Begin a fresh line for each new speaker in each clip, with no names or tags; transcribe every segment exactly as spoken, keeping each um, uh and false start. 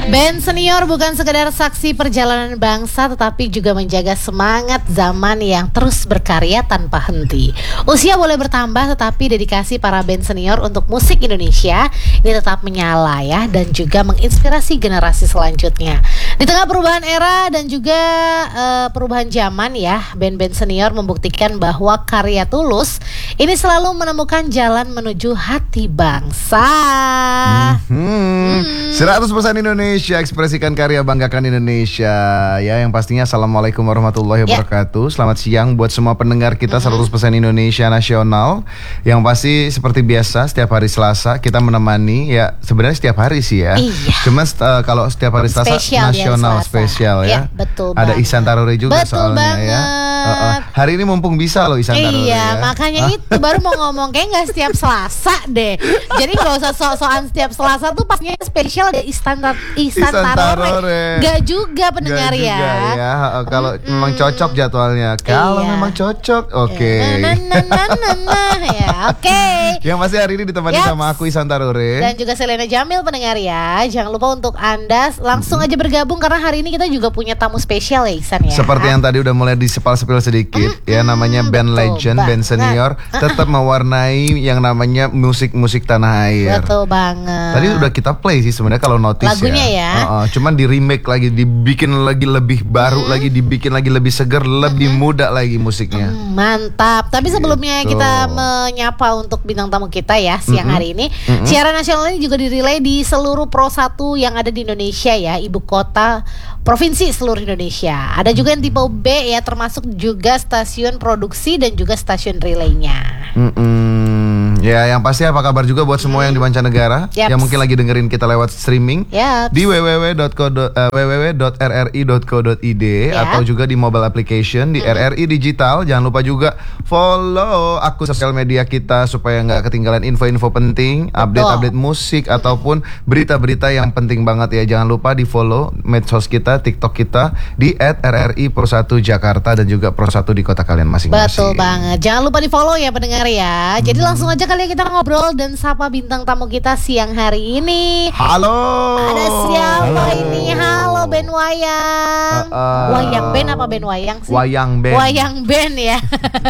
Band senior bukan sekedar saksi perjalanan bangsa, tetapi juga menjaga semangat zaman yang terus berkarya tanpa henti. Usia boleh bertambah, tetapi dedikasi para band senior untuk musik Indonesia ini tetap menyala ya, dan juga menginspirasi generasi selanjutnya. Di tengah perubahan era dan juga uh, perubahan zaman ya, band-band senior membuktikan bahwa karya tulus ini selalu menemukan jalan menuju hati bangsa.
Hmm. Hmm. seratus persen Indonesia, ekspresikan karya, banggakan Indonesia. Ya, yang pastinya assalamualaikum warahmatullahi wabarakatuh. Yeah. Selamat siang buat semua pendengar kita mm-hmm. seratus persen Indonesia Nasional. Yang pasti seperti biasa setiap hari Selasa kita menemani, ya sebenarnya setiap hari sih ya. Iya. Cuma uh, kalau setiap hari Selasa spesial nasional ya, spesial ya. Ya betul. Ada banget. Ihsan Tarore juga betul soalnya banget. Ya. Uh, uh. Hari ini mumpung bisa loh Ihsan Tarore.
Iya,
ya.
makanya huh? itu baru mau ngomong kayak nggak setiap Selasa deh. Jadi nggak usah sok-sokan setiap Selasa tuh pasnya spesial deh Ihsan Ihsan Tarore. Gak juga pendengar
Gak
ya.
Juga ya. Uh, kalau mm-hmm. memang cocok jadwalnya. Kalau iya. memang cocok, oke. Okay.
Nah, nah, nah, nah, nah, ya, oke. Okay.
Yang pasti hari ini ditemani yep. sama aku Ihsan Tarore
dan juga Selena Jamil pendengar ya. Jangan lupa untuk Anda langsung mm-hmm. aja bergabung karena hari ini kita juga punya tamu spesial ya Ihsan ya.
Seperti yang tadi udah mulai disepal-sepil sedikit mm-hmm. ya, namanya band betul, legend, bang. band senior nah. tetap mewarnai yang namanya musik-musik tanah air.
Betul banget.
Tadi udah kita play sih sebenarnya kalau notice
lagunya ya. ya.
Uh-uh. Cuman di remake lagi, dibikin lagi lebih baru mm-hmm. lagi, dibikin lagi lebih seger, lebih mm-hmm. muda lagi musiknya.
Mm, mantap. Tapi sebelumnya gitu. kita menyapa untuk bintang tamu kita ya siang mm-hmm. hari ini. Mm-hmm. Siaran nasional ini juga dirilai di seluruh Pro satu yang ada di Indonesia ya, ibu kota provinsi seluruh Indonesia. Ada juga yang tipe B ya, termasuk juga stasiun produksi dan juga stasiun relaynya.
Mm-mm. Ya, yang pasti apa kabar juga buat semua hmm. yang di mancanegara yep. yang mungkin lagi dengerin kita lewat streaming yep. di w w w dot r r i dot co dot i d yep. atau juga di mobile application di hmm. R R I Digital. Jangan lupa juga follow akun sosial media kita supaya nggak ketinggalan info-info penting, update-update musik ataupun berita-berita yang penting banget ya. Jangan lupa di follow medsos kita, TikTok kita di et r r i pro satu Jakarta dan juga Pro satu di kota kalian masing-masing.
Betul banget. Jangan lupa di follow ya pendengar ya. Jadi hmm. langsung aja kali kita ngobrol dan sapa bintang tamu kita siang hari ini.
Halo.
Ada siapa Halo. ini? Halo Ben Wayang. Uh, uh, Wayang Ben apa Ben Wayang sih?
Wayang Ben.
Wayang Ben ya.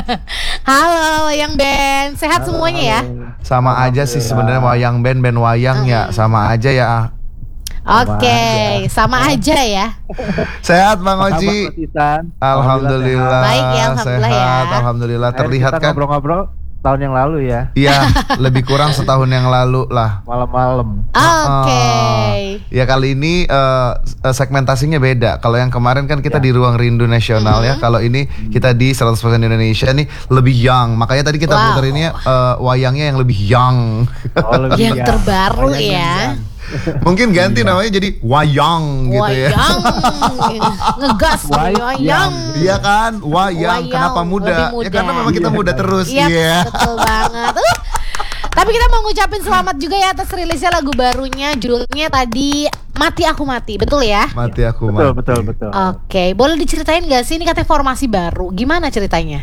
Halo Wayang Ben. Sehat Halo. semuanya ya?
Sama aja sih sebenarnya Wayang Ben, Ben Wayang uh. ya sama aja ya.
Oke, okay. sama aja ya.
Sehat Bang Oji. Alhamdulillah.
Baik ya, alhamdulillah
sehat,
ya.
Alhamdulillah. Terlihat kan
ngobrol-ngobrol tahun yang lalu ya.
Iya, lebih kurang setahun yang lalu lah.
Malam-malam.
Oke. Okay.
Uh, ya kali ini uh, segmentasinya beda. Kalau yang kemarin kan kita ya. di Ruang Rindu Nasional mm-hmm. ya. Kalau ini kita di seratus persen Indonesia nih lebih young. Makanya tadi kita wow. puterinnya uh, wayangnya yang lebih young.
Oh, lebih
yang young. terbaru Wayang ya.
Mungkin ganti namanya jadi wayang gitu ya.
Wayang. Ngegas wayang.
Iya kan? Wayang. Wayang. Kenapa muda? muda? Ya karena memang kita muda terus.
Iya, yeah. betul banget. Uh. Tapi kita mau ngucapin selamat juga ya atas rilisnya lagu barunya, judulnya tadi Mati Aku Mati, betul ya?
Mati Aku
Mati. Betul, betul, betul.
Oke, okay. boleh diceritain gak sih ini katanya formasi baru? Gimana ceritanya?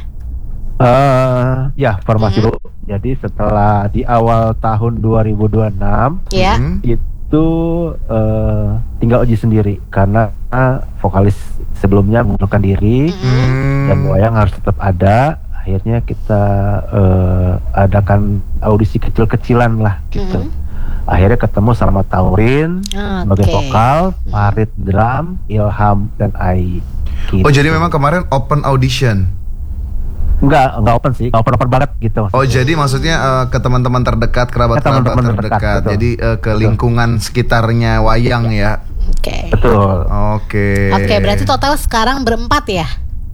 Uh, ya, formasi mm-hmm. baru. Jadi setelah di awal tahun dua ribu dua puluh enam
yeah.
itu itu uh, tinggal Oji sendiri karena uh, vokalis sebelumnya mengundurkan diri mm. dan Wayang harus tetap ada. Akhirnya kita uh, adakan audisi kecil-kecilan lah gitu. Mm. Akhirnya ketemu sama Taurin okay. sebagai vokal, Farid drum, Ilham dan Ai. Gitu.
Oh jadi memang kemarin open audition?
Enggak, enggak open sih, enggak open-open banget gitu.
Oh jadi maksudnya uh, ke teman-teman terdekat, kerabat-kerabat terdekat, terdekat jadi uh, ke lingkungan sekitarnya Wayang ya.
Oke. Okay.
Betul.
Oke. Okay.
Oke, okay, berarti total sekarang berempat ya?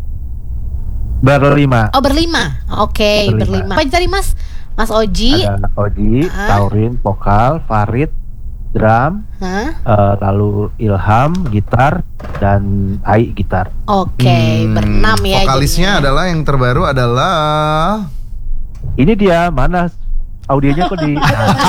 Berlima.
Oh berlima, oke okay, berlima. Apa tadi Mas? Mas Oji.
Ada Oji, uh. Taurin, vokal, Farid, drum, huh? uh, lalu Ilham gitar dan Ai gitar.
Oke, okay, hmm, berenam ya.
Vokalisnya jadinya. adalah yang terbaru adalah
ini dia, mana audionya kok di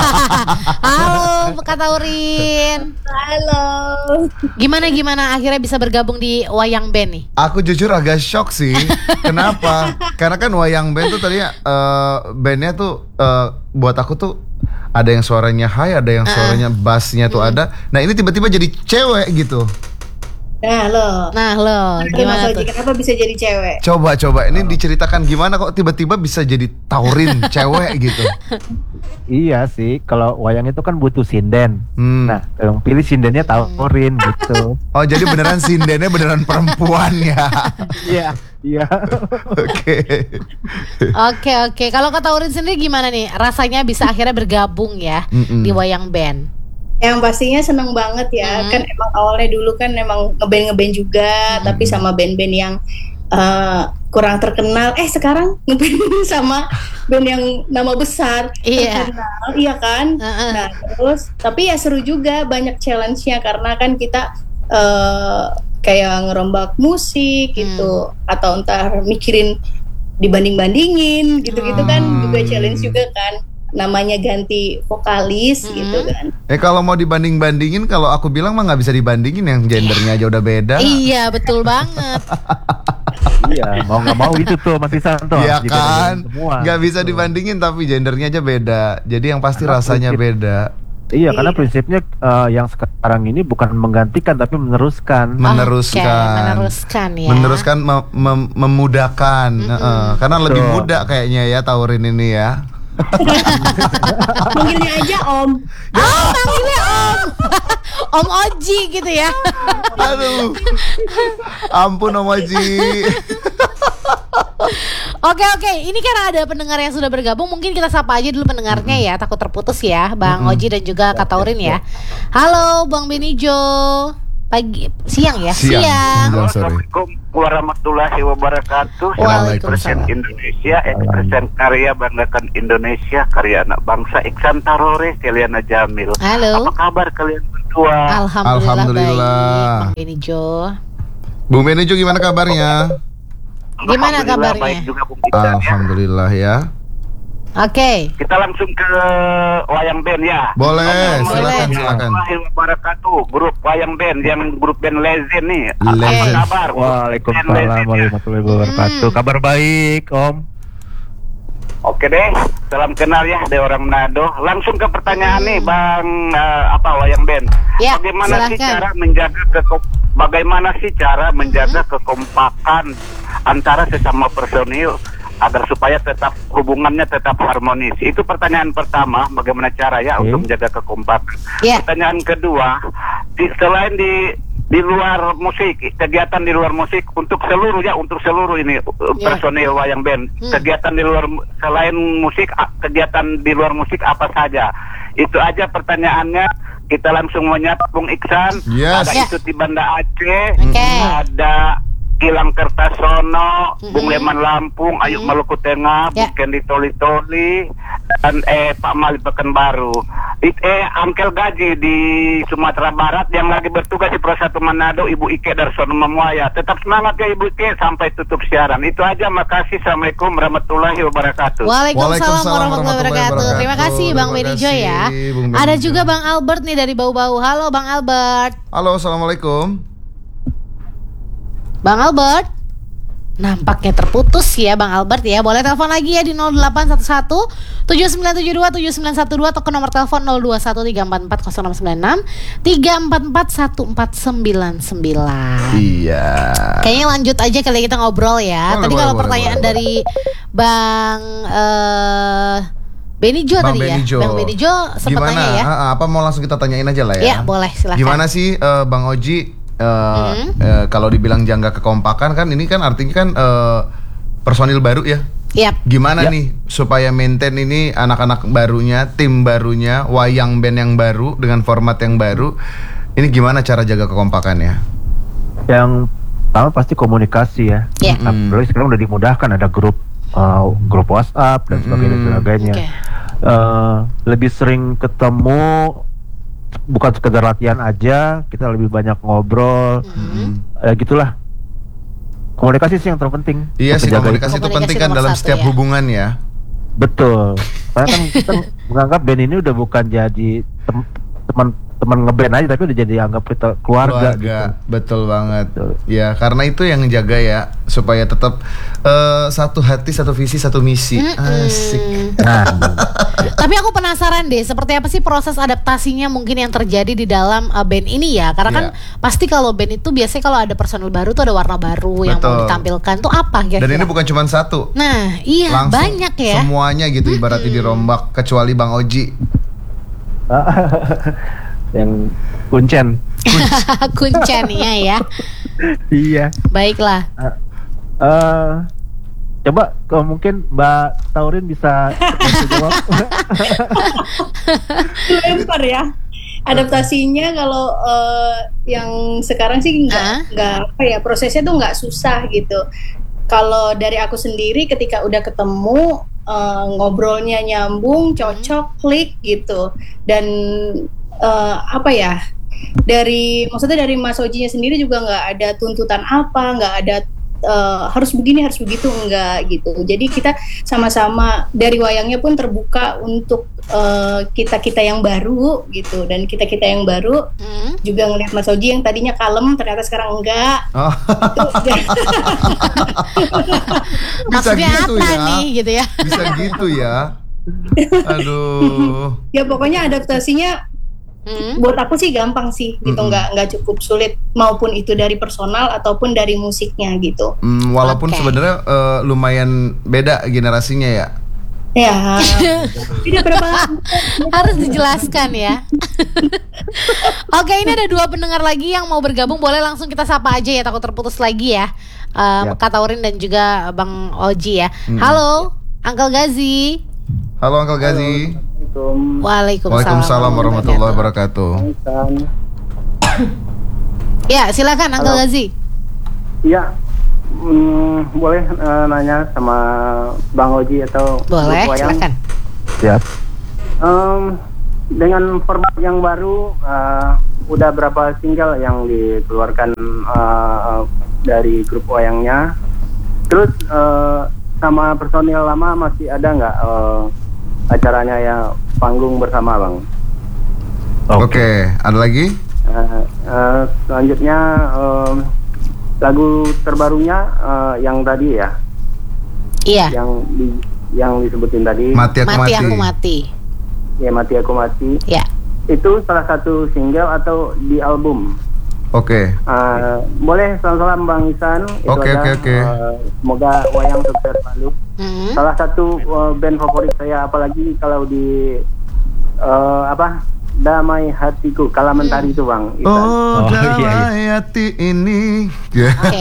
Halo Kak Taurin.
Halo.
Gimana gimana akhirnya bisa bergabung di Wayang Band nih?
Aku jujur agak shock sih. Kenapa? Karena kan Wayang Band tuh tadinya uh, bandnya tuh uh, buat aku tuh ada yang suaranya high, ada yang suaranya uh. bassnya tuh hmm. ada. Nah ini tiba-tiba jadi cewek gitu.
Nah lo,
nah lo, gimana tuh?
Kenapa bisa jadi cewek?
Coba coba ini oh. diceritakan gimana kok tiba-tiba bisa jadi taurin cewek gitu?
Iya sih, kalau wayang itu kan butuh sinden.
Hmm.
Nah, yang pilih sindennya taurin gitu.
Oh jadi beneran sindennya beneran perempuan ya?
Iya, iya.
Oke.
Oke oke. Kalau kata Taurin sendiri gimana nih? Rasanya bisa akhirnya bergabung ya Mm-mm. di wayang band?
Yang pastinya seneng banget ya, hmm. kan emang awalnya dulu kan emang ngeband-ngeband juga, hmm. tapi sama band-band yang uh, kurang terkenal. Eh sekarang ngeband sama band yang nama besar
iya.
terkenal, iya kan? Uh-uh. Nah terus, tapi ya seru juga, banyak challenge-nya karena kan kita uh, kayak ngerombak musik gitu, hmm. atau entar mikirin dibanding-bandingin gitu-gitu hmm. kan juga challenge juga kan. Namanya ganti vokalis mm-hmm. gitu kan.
Eh kalau mau dibanding-bandingin, kalau aku bilang mah nggak bisa dibandingin, yang gendernya aja udah beda.
Iya betul banget.
Iya mau nggak mau itu tuh Mas Isanto.
Iya kan, nggak bisa dibandingin tapi gendernya aja beda. Jadi yang pasti karena rasanya prinsip, beda.
Iya karena prinsipnya uh, yang sekarang ini bukan menggantikan tapi meneruskan.
Meneruskan.
Okay, meneruskan ya.
Meneruskan mem- mem- memudahkan. Mm-hmm. Uh, karena lebih so. muda kayaknya ya Taurin ini ya.
Panggilnya aja Om.
Oh, panggilnya Om. Om Oji gitu ya.
Aduh. Ampun Om Oji.
Oke oke, ini kan ada pendengar yang sudah bergabung. Mungkin kita sapa aja dulu pendengarnya ya, takut terputus ya, Bang mm-hmm. Oji dan juga Kak Taurin ya. Halo Bang Benijo. Pagi, siang ya?
Siang. Siang.
Assalamualaikum warahmatullahi wabarakatuh. Waalaikumsalam. Indonesia, ekspresen karya banggakan Indonesia, karya anak bangsa Iksan Tarore, Celiana Jamil.
Halo.
Apa kabar kalian berdua?
Alhamdulillah,
Alhamdulillah.
baik. Bang Benijo.
Bung Benijo gimana kabarnya?
Gimana kabarnya?
Baik juga Bung Iksan,
Alhamdulillah ya.
Oke. Okay.
Kita langsung ke wayang band ya.
Boleh, silakan silakan.
Wabarakatuh, grup wayang band yang grup band Legend nih. Apa
Legend.
kabar?
Waalaikumsalam warahmatullahi wabarakatuh. Hmm. Kabar baik, Om.
Oke deh, salam kenal ya dari orang Manado. Langsung ke pertanyaan hmm. nih, Bang uh, apa wayang band.
Ya,
bagaimana
silakan.
sih cara menjaga ke bagaimana sih cara menjaga hmm. kekompakan antara sesama personil agar supaya tetap hubungannya tetap harmonis. Itu pertanyaan pertama, bagaimana cara ya okay. untuk menjaga kekompakan. Yeah. Pertanyaan kedua, di, selain di di luar musik, kegiatan di luar musik untuk seluruh ya untuk seluruh ini yeah. personil wayang band, hmm. kegiatan di luar selain musik, kegiatan di luar musik apa saja? Itu aja pertanyaannya. Kita langsung menyapa Bung Iksan.
Yes.
Ada
yeah.
itu di Banda Aceh,
okay.
ada Gilang Kertasono, mm-hmm. Bung Leman Lampung, Ayub mm-hmm. Maluku Tengah, yeah. Bung Kendi Toli Toli, dan eh Pak Mali Pekanbaru. It, eh Angkel Gaji di Sumatera Barat yang lagi bertugas di Pro satu Manado, Ibu Ike Darsono Memuaya. Tetap semangat ya Ibu Ike sampai tutup siaran. Itu aja, makasih. Assalamualaikum warahmatullahi wabarakatuh.
Waalaikumsalam warahmatullahi wabarakatuh. Terima kasih Bang Benijo ya. Ada juga Bang Albert nih dari Bau-Bau. Halo Bang Albert.
Halo, assalamualaikum.
Bang Albert, nampaknya terputus ya Bang Albert ya. Boleh telepon lagi ya di nol delapan satu satu tujuh sembilan tujuh dua tujuh sembilan satu dua atau ke nomor telepon nol dua satu tiga empat empat nol enam sembilan enam tiga empat empat satu empat sembilan sembilan.
Iya.
Kayaknya lanjut aja kali kita ngobrol ya. Boleh, Tadi boleh, kalau boleh, pertanyaan boleh. dari Bang uh, Benijo
Bang
tadi
Benijo.
ya. Bang Benijo sempat tanya ya.
Gimana? Apa mau langsung kita tanyain aja lah ya?
Iya boleh, silakan.
Gimana sih uh, Bang Oji? Uh, mm-hmm. uh, kalau dibilang jangka kekompakan kan ini kan artinya kan uh, personil baru ya.
Yep.
Gimana
yep.
nih supaya maintain ini anak-anak barunya, tim barunya, wayang band yang baru dengan format yang baru. Ini gimana cara jaga kekompakannya?
Yang pertama pasti komunikasi ya.
Yeah.
Mm. Apalagi sekarang udah dimudahkan, ada grup uh, grup WhatsApp dan sebagainya mm. sebagainya. Okay. Uh, lebih sering ketemu. Bukan sekedar latihan aja, kita lebih banyak ngobrol, mm-hmm. ya gitulah. Komunikasi sih yang terpenting.
Iya sih, komunikasi itu, itu penting kan dalam setiap ya. hubungan ya.
Betul. Karena kan kita menganggap band ini udah bukan jadi tem- teman teman ngeband aja, tapi udah jadi anggap kita keluarga,
keluarga
gitu.
Betul banget.
Betul.
Ya karena itu yang ngejaga ya, supaya tetap uh, satu hati, satu visi, satu misi.
Mm-mm.
Asik.
Nah,
Tapi aku penasaran deh, seperti apa sih proses adaptasinya mungkin yang terjadi di dalam uh, band ini ya? Karena kan
Iya.
pasti kalau band itu biasanya kalau ada personil baru tuh ada warna baru yang mau
Betul.
ditampilkan tuh apa kira-kira?
Dan ini bukan cuma satu.
Nah, iya
Langsung
banyak ya.
semuanya gitu ibaratnya dirombak, kecuali Bang Oji.
yang kuncen.
Kuncinya ya.
Iya.
Baiklah.
Eh, coba kalau mungkin Mbak Taurin bisa jawab.
Lempar ya. Adaptasinya kalau uh, yang sekarang sih nggak nggak apa ya, prosesnya tuh nggak susah gitu. Kalau dari aku sendiri ketika udah ketemu uh, ngobrolnya nyambung, cocok, klik gitu. Dan uh, apa ya, dari maksudnya dari Mas Ojinya sendiri juga nggak ada tuntutan apa, nggak ada uh, harus begini harus begitu, enggak gitu. Jadi kita sama-sama dari wayangnya pun terbuka untuk uh, kita-kita yang baru gitu, dan kita-kita yang baru
Hmm.
juga ngelihat Mas Oji yang tadinya kalem ternyata sekarang enggak.
Oh. Bisa
Maksudnya
gitu
apa
ya.
nih gitu ya?
Bisa gitu ya. Aduh.
Ya pokoknya adaptasinya
Hmm.
buat aku sih gampang sih gitu,
Mm-mm.
nggak nggak cukup sulit, maupun itu dari personal ataupun dari musiknya gitu.
Hmm, walaupun
Oke.
sebenarnya eh, lumayan beda generasinya ya.
Ya, tidak berapa.
Harus dijelaskan ya. Oke, ini ada dua pendengar lagi yang mau bergabung. Boleh langsung kita sapa aja ya, takut terputus lagi ya. Um,
Ya.
Kak Taurin dan juga Bang Oji ya.
Hmm.
Halo, Uncle Gazi.
Halo Uncle Gazi.
Waalaikumsalam,
Waalaikumsalam warahmatullahi wabarakatuh.
Ya, silakan Uncle
Halo.
Gazi.
Iya, hmm, boleh eh, nanya sama Bang Oji atau
Boleh,
Bu Wayang?
silakan.
Siap.
Em, dengan format yang baru, eh, udah berapa single yang dikeluarkan eh, dari grup wayangnya? Terus eh, sama personil lama masih ada nggak eh, acaranya ya panggung bersama, Bang?
Oke, ada lagi?
Eh, eh, selanjutnya em, lagu terbarunya eh, yang tadi ya,
Iya.
yang di, yang disebutin tadi,
Mati aku
Mati
mati.
aku mati.
ya Mati Aku Mati,
Ya.
itu salah satu single atau di album?
Oke.
Eh, boleh salam-salam Bang Isan. Itu
Oke,
aja.
oke, oke.
Eh, semoga wayang sukses selalu.
Hmm.
Salah satu eh, band favorit saya, apalagi kalau di eh, apa Damai Hatiku, Kala Mentari itu, Bang Isan.
Oh,
Oh, iya, iya.
damai hati ini. Ya.
Oke.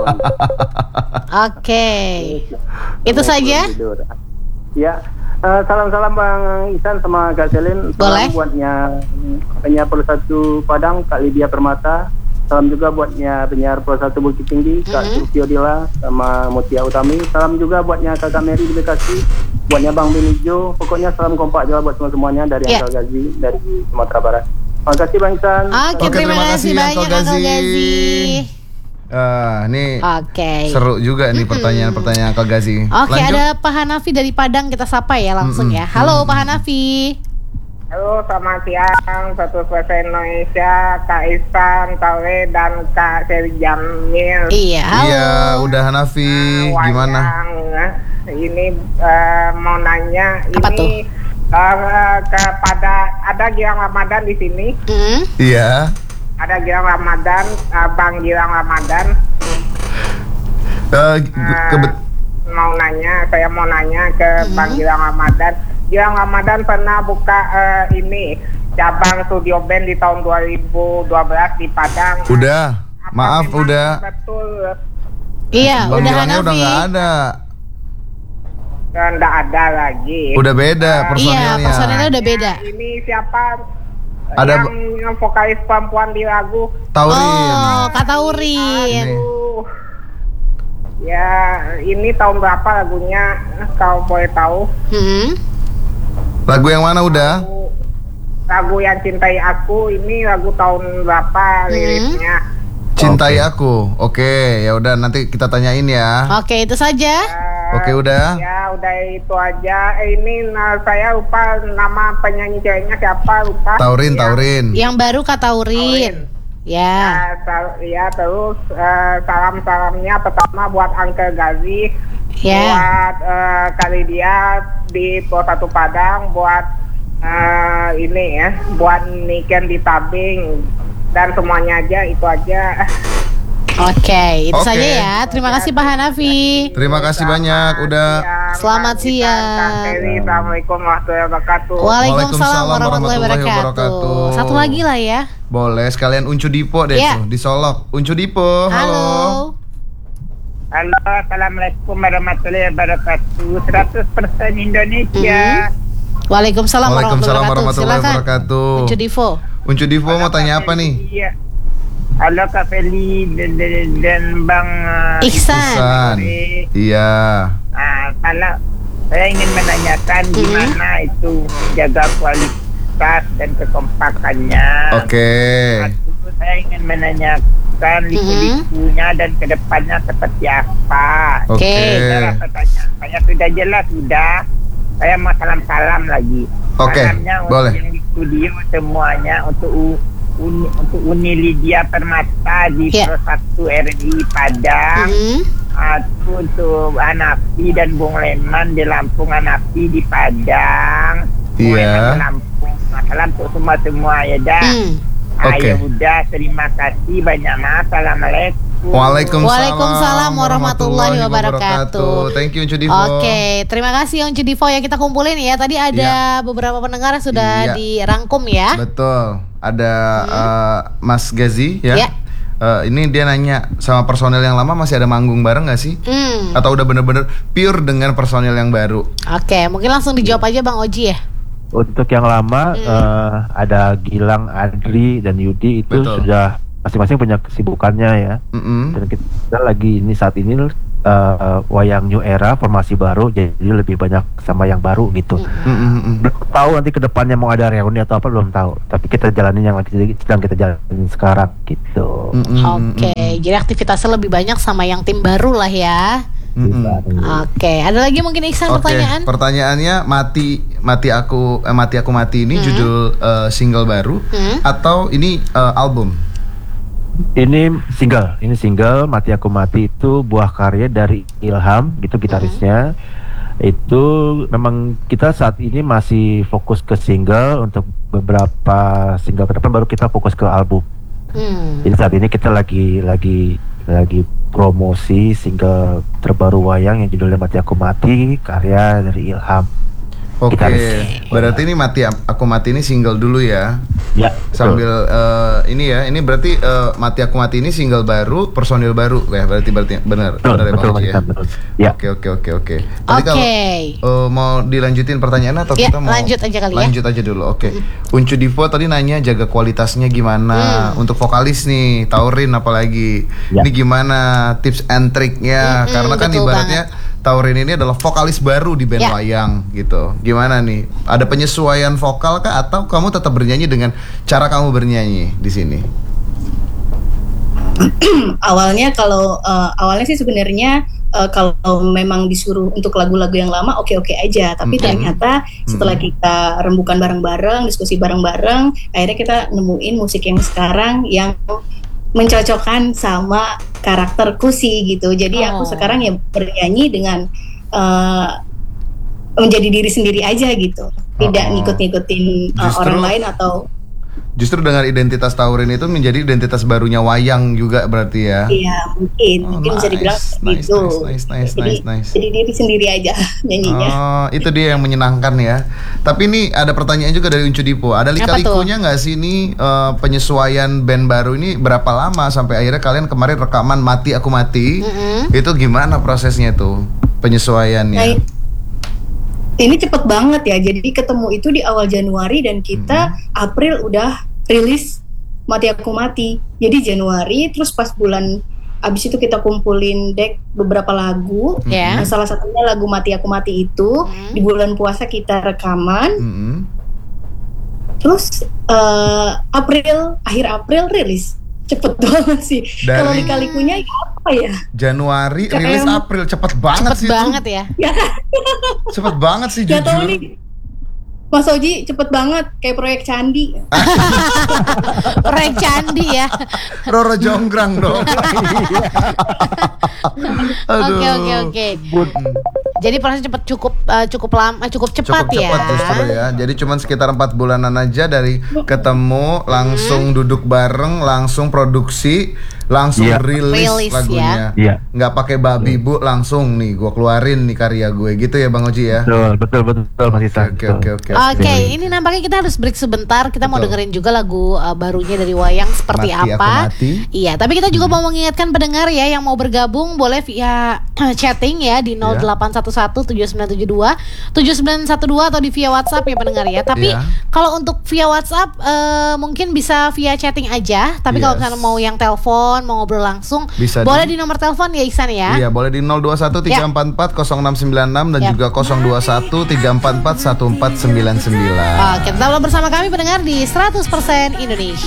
Oke. Itu saja.
Tidur. Ya, eh, salam-salam Bang Isan sama Kak Selin.
Boleh.
Salam buatnya penyiar Pro satu Padang, Kak Lydia Permata. Salam juga buatnya penyiar Pro satu Bukit Tinggi, Kak
Mhm.
Sufi Odila sama Mutia Utami. Salam juga buatnya Kakak Mary di Bekasi, buatnya Bang Benijo. Pokoknya salam kompak juga buat semua-semuanya dari
Ya.
Uncle Gazi dari Sumatera Barat. Terima kasih Bang Isan.
Oke,
Oke,
terima,
terima
kasih
kasih,
banyak
Uncle
Uncle
Gazi.
Gazi.
Ah, ini
Oke.
seru juga nih pertanyaan-pertanyaan Uncle Gazi.
Oke,
Lanjut.
ada Pak Hanafi dari Padang, kita sapa ya langsung
Mm-mm.
ya. Halo Pak Hanafi.
Halo, selamat siang, satu bahasa Indonesia, Kak Isan, Tawe, dan Kak Seri Jamil.
Iya, halo.
Iya, udah Hanafi,
Wayang,
gimana?
Ini eh, mau nanya,
Apa tuh?
ini eh, kepada ada Gilang Ramadan di sini,
Hmm?
Iya.
ada Gilang Ramadan, eh, Bang Gilang Ramadan.
Eh,
Eh,
kebet-
mau nanya, saya mau nanya ke Bang Gilang Ramadan. Gilang Ramadan pernah buka eh, ini cabang studio band di tahun dua ribu dua belas di Padang.
Udah.
Apa
Maaf,
memang
udah.
Betul,
Iya,
Bang
udah
Gilangnya
Hanafi.
udah nggak ada.
nggak ada lagi.
Udah beda
Eh,
personilnya.
Iya, personilnya udah beda.
Ini siapa?
Ada
yang, yang vokalis perempuan di lagu.
Taurin.
Oh, Kak Taurin.
Ini.
Aduh. Ya, ini tahun berapa lagunya? Kalau boleh tahu.
Hmm?
Lagu yang mana udah?
Lagu, lagu yang cintai aku ini lagu tahun berapa liriknya?
Cintai aku. Oke, ya udah nanti kita tanyain ya.
Oke, itu saja.
Eh,
Oke, udah.
Ya, udah itu aja. Eh, ini nah, saya lupa nama penyanyi ceweknya siapa, lupa.
Taurin,
ya.
Taurin.
Yang baru Kak Taurin. Ya.
Ya, ter- ya terus uh, salam-salamnya pertama buat Uncle Gazi,
Ya.
buat uh, kali dia di Pos Satu Padang, buat uh, ini ya, buat Niken di Tabing dan semuanya aja itu aja.
Oke, itu
Oke.
saja ya. Terima kasih Pak Hanafi.
Terima kasih banyak udah.
Selamat siang.
Kang Heri, Assalamualaikum warahmatullahi wabarakatuh.
Waalaikumsalam warahmatullahi wabarakatuh. Satu lagi lah ya.
Boleh sekalian Uncu Dipo deh
Ya.
tuh di Solok. Uncu Dipo, halo.
Halo.
Halo, Assalamualaikum warahmatullahi wabarakatuh. seratus persen Indonesia.
Waalaikumsalam
Waalaikumsalam
warahmatullahi
warahmatullahi
wabarakatuh.
wabarakatuh.
Uncu Divo.
Uncu Divo mau tanya apa nih?
Iya. Halo Kak Feli dan, dan, dan Bang uh,
Iksan.
Iksan. Iya.
uh, kalau saya ingin menanyakan
Mhm.
gimana itu jaga kualitas dan kekompakannya.
Oke.
Satu, saya ingin menanyakan liku-likunya dan kedepannya seperti apa.
Oke.
Cara pertanyaan saya sudah jelas sudah. Saya mau salam-salam lagi.
Oke,
Salamnya untuk
boleh.
yang di studio semuanya untuk U- Uni, untuk Uni Lydia Permata di
Ya.
Pro satu R I Padang.
Mhm.
Aku untuk Hanafi dan Bung Leman di Lampung, Hanafi di Padang. Bung
Iya.
Leman di Lampung. Salam untuk semua-semua ya dah.
Hmm.
Ah,
Oke.
ya udah, terima kasih banyak maaf. Assalamualaikum.
Waalaikumsalam,
Waalaikumsalam warahmatullahi wabarakatuh.
Thank you Uncu Divo.
Oke, terima kasih Uncu Divo ya, kita kumpulin ya. Tadi ada beberapa pendengar yang sudah
Iya.
dirangkum ya.
Betul. Ada uh, Mas Gazi ya.
Ya.
Uh, ini dia nanya sama personel yang lama masih ada manggung bareng gak sih?
Hmm.
Atau udah bener-bener pure dengan personel yang baru?
Oke, mungkin langsung dijawab aja Bang Oji ya.
Untuk yang lama
Hmm.
eh, ada Gilang, Adri dan Yudi itu
Betul.
sudah masing-masing punya kesibukannya ya.
Mm-mm.
Dan kita lagi ini saat ini eh, wayang new era formasi baru, jadi lebih banyak sama yang baru gitu.
Mm-mm.
Belum tahu nanti kedepannya mau ada reuni atau apa belum tahu. Tapi kita jalanin yang lagi sedang kita jalanin sekarang gitu.
Mm-mm.
Oke, jadi aktivitasnya lebih banyak sama yang tim baru lah ya.
Mm-mm.
Oke, ada lagi mungkin Iksan
Oke,
pertanyaan?
pertanyaannya mati mati aku eh, mati aku mati ini judul eh, single baru
Hmm.
atau ini eh, album?
Ini single, ini single Mati Aku Mati itu buah karya dari Ilham, gitu gitarisnya. Itu memang kita saat ini masih fokus ke single, untuk beberapa single ke depan baru kita fokus ke album.
Hmm.
Jadi saat ini kita lagi lagi lagi promosi single terbaru wayang yang judulnya Mati Aku Mati, karya dari Ilham.
Oke,
Gitaris.
berarti ini mati aku mati ini single dulu ya.
Ya,
Sambil eh, ini ya, ini berarti eh, mati aku mati ini single baru, personil baru ya, berarti berarti benar,
betul,
benar ya
betul,
Bang Oji ya.
betul, betul. Ya.
Oke oke oke oke. Tadi
Oke.
kalau eh, mau dilanjutin pertanyaan atau
Ya,
kita mau
lanjut aja kali ya.
Lanjut aja dulu. Oke. Uncu Divo tadi nanya jaga kualitasnya gimana
Hmm.
untuk vokalis nih, Taurin apalagi.
Ya.
Ini gimana tips and triknya?
Mm-mm,
Karena kan
betul
ibaratnya Taurin ini adalah vokalis baru di band
Ya.
wayang gitu. Gimana nih? Ada penyesuaian vokal kah atau kamu tetap bernyanyi dengan cara kamu bernyanyi di sini?
Awalnya kalau uh, awalnya sih sebenarnya uh, kalau memang disuruh untuk lagu-lagu yang lama oke-oke aja, tapi
Mm-mm.
ternyata setelah kita rembukan bareng-bareng, diskusi bareng-bareng, akhirnya kita nemuin musik yang sekarang yang mencocokkan sama karakterku sih gitu. Jadi
Oh.
aku sekarang ya bernyanyi dengan uh, menjadi diri sendiri aja gitu, tidak
Oh.
ngikut-ngikutin uh,
Justru-
orang lain atau
Justru dengan identitas Taurin itu menjadi identitas barunya wayang juga berarti ya.
iya mungkin
Oh,
mungkin bisa
nice,
dibilang
nice,
seperti itu.
nice, nice,
jadi,
nice, nice.
jadi diri sendiri aja nyanyinya.
Oh, itu dia yang menyenangkan ya. Tapi ini ada pertanyaan juga dari Uncu Dipo. Ada lika-likunya nggak sih ini eh, penyesuaian band baru ini berapa lama sampai akhirnya kalian kemarin rekaman Mati Aku Mati?
Mm-mm.
Itu gimana prosesnya tuh penyesuaiannya?
Nah, ini cepet banget ya. Jadi ketemu itu di awal Januari dan kita April udah rilis Mati Aku Mati. Jadi Januari, terus pas bulan abis itu kita kumpulin deck beberapa lagu.
Ya.
Nah, salah satunya lagu Mati Aku Mati itu
Hmm.
di bulan puasa kita rekaman.
Mm-mm.
Terus eh, April, akhir April rilis. cepet banget sih.
Dari-
Kalau Lika-Likunya ya apa ya?
Januari
Kayak
rilis
yang-
April, cepet banget
Cepet
sih
banget
tuh.
ya.
Ya,
Cepet banget sih
gak tahu
jujur.
nih. Mas Oji cepet banget kayak proyek candi.
Proyek candi ya.
Roro Jonggrang dong. Aduh.
Oke oke oke. Jadi proses cepet cukup uh, cukup lama cukup cepat
Cukup
ya.
cepat justru ya. Jadi cuman sekitar empat bulanan aja dari ketemu, langsung duduk bareng, langsung produksi, langsung
Iya.
rilis,
Rilis,
lagunya.
Iya.
Nggak pakai babi bu, langsung nih gua keluarin nih karya gue gitu ya Bang Oji ya.
Betul, betul, betul, betul Mas Isan.
Oke
betul.
oke oke.
Oke, ini nampaknya kita harus break sebentar. Kita mau
Betul.
dengerin juga lagu uh, barunya dari Wayang seperti
Mati Aku
apa.
Mati.
Iya, tapi kita juga mau mengingatkan pendengar ya yang mau bergabung boleh via chatting ya di nol delapan satu satu tujuh sembilan tujuh dua tujuh sembilan satu dua atau di via WhatsApp ya pendengar ya. Tapi
Iya.
kalau untuk via WhatsApp uh, mungkin bisa via chatting aja. Tapi kalau
Yes.
misalnya mau yang telepon, mau ngobrol langsung,
Bisa
boleh
di-
di nomor telepon ya Iksan ya.
Iya boleh di nol dua satu tiga empat empat nol enam sembilan enam dan
Ya.
juga nol dua satu tiga empat empat satu empat sembilan sembilan.
Oke, tetaplah bersama kami pendengar di seratus persen Indonesia.